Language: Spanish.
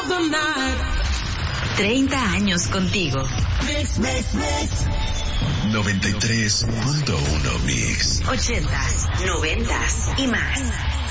30 años contigo. 93.1 Mix. 80s, 90s y más.